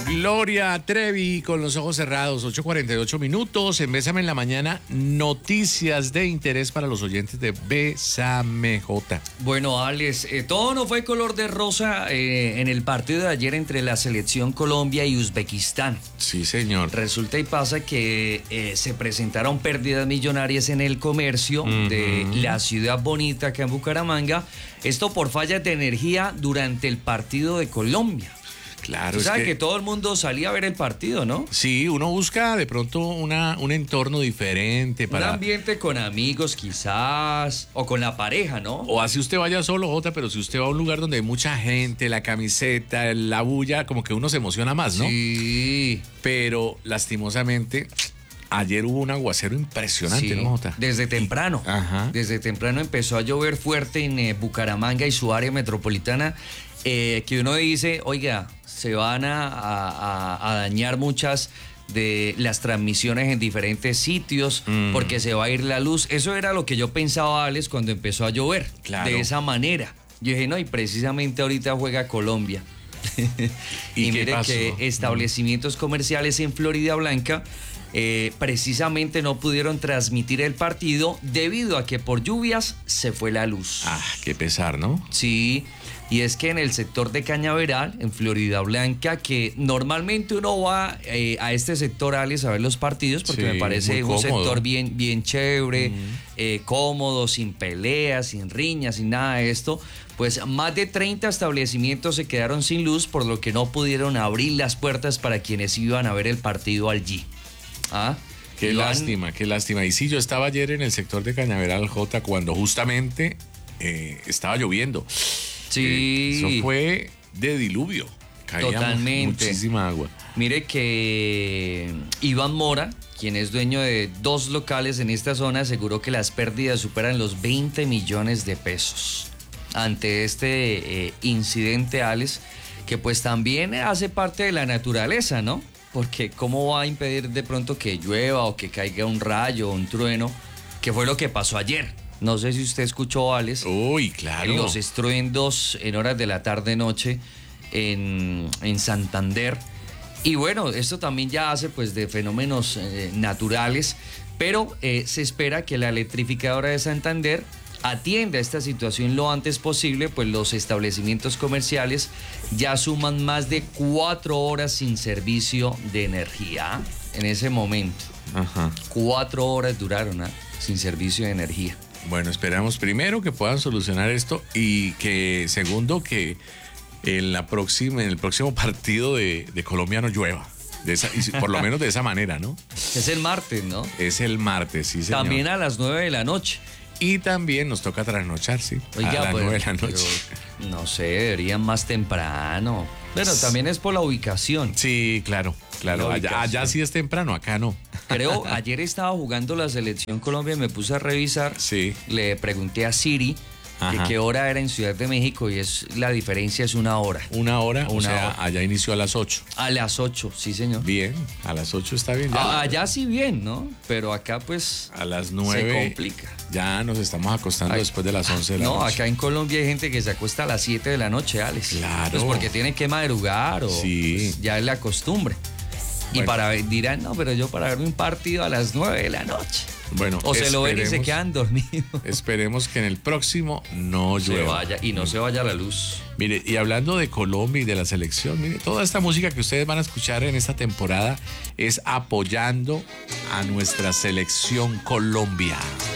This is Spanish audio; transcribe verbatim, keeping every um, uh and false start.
Gloria Trevi con los ojos cerrados, ocho cuarenta y ocho minutos. En Bésame en la Mañana, noticias de interés para los oyentes de Bésame J. Bueno, Alex, eh, todo no fue color de rosa eh, en el partido de ayer entre la selección Colombia y Uzbekistán. Sí, señor. Resulta y pasa que eh, se presentaron pérdidas millonarias en el comercio uh-huh. de la ciudad bonita acá en Bucaramanga. Esto por fallas de energía durante el partido de Colombia. Claro, o sea, es que, que todo el mundo salía a ver el partido, ¿no? Sí, uno busca de pronto una, un entorno diferente para... Un ambiente con amigos quizás, o con la pareja, ¿no? O así usted vaya solo, Jota, pero si usted va a un lugar donde hay mucha gente, la camiseta, la bulla, como que uno se emociona más, ¿no? Sí. Pero lastimosamente... Ayer hubo un aguacero impresionante, sí, ¿no, Jota? Desde temprano. Ajá. Desde temprano empezó a llover fuerte en eh, Bucaramanga y su área metropolitana, eh, que uno dice, oiga, se van a, a, a dañar muchas de las transmisiones en diferentes sitios mm. porque se va a ir la luz. Eso era lo que yo pensaba, Alex, cuando empezó a llover. Claro. De esa manera. Yo dije, no, y precisamente ahorita juega Colombia. y, y mire pasó? que establecimientos mm. comerciales en Florida Blanca Eh, precisamente no pudieron transmitir el partido debido a que por lluvias se fue la luz. Ah, qué pesar, ¿no? Sí, y es que en el sector de Cañaveral, en Florida Blanca, que normalmente uno va eh, a este sector, Alex, a ver los partidos, porque sí, me parece un sector bien, bien chévere, mm. eh, cómodo, sin peleas, sin riñas, sin nada de esto. Pues más de treinta establecimientos se quedaron sin luz, por lo que no pudieron abrir las puertas para quienes iban a ver el partido allí. Ah, qué Iván... lástima, qué lástima. Y sí, yo estaba ayer en el sector de Cañaveral, J, cuando justamente eh, estaba lloviendo. Sí. Eh, eso fue de diluvio. Caía Totalmente. Muchísima agua. Mire que Iván Mora, quien es dueño de dos locales en esta zona, aseguró que las pérdidas superan los veinte millones de pesos. Ante este eh, incidente, Alex, que pues también hace parte de la naturaleza, ¿no? Porque ¿cómo va a impedir de pronto que llueva o que caiga un rayo o un trueno? Que fue lo que pasó ayer. No sé si usted escuchó, Alex. Uy, claro. Los estruendos en horas de la tarde-noche en, en Santander. Y bueno, esto también ya hace pues de fenómenos eh, naturales, pero eh, se espera que la electrificadora de Santander atienda esta situación lo antes posible, pues los establecimientos comerciales ya suman más de cuatro horas sin servicio de energía en ese momento. Ajá. Cuatro horas duraron ¿eh? sin servicio de energía. Bueno, esperamos primero que puedan solucionar esto y que segundo que en, la próxima, en el próximo partido de, de Colombia no llueva. De esa, por lo menos de esa manera, ¿no? Es el martes, ¿no? Es el martes, sí, señor. También a las nueve de la noche. Y también nos toca trasnochar, sí. Oiga, a las pues, nueve de la noche. Pero, no sé, deberían más temprano. Bueno, también es por la ubicación. Sí, claro, claro. Allá, allá sí es temprano, acá no. Creo, ayer estaba jugando la Selección Colombia y me puse a revisar. Sí. Le pregunté a Siri que qué hora era en Ciudad de México y es la diferencia es una hora. Una hora, una o sea, hora. Allá inició a las ocho. A las ocho, sí, señor. Bien, a las ocho está bien. Ya. A, allá sí bien, ¿no? Pero acá pues a las nueve se complica. Ya nos estamos acostando Ay, después de las once de la no, noche. No, acá en Colombia hay gente que se acuesta a las siete de la noche, Alex. Claro. Pues porque tienen que madrugar o sí. pues, ya es la costumbre. Y bueno. para dirán, no, pero yo para verme un partido a las nueve de la noche. Bueno, o se lo ven y se quedan dormidos. Esperemos que en el próximo no llueva. Se vaya y no se vaya la luz. Mire, y hablando de Colombia y de la selección, mire, toda esta música que ustedes van a escuchar en esta temporada es apoyando a nuestra selección Colombia.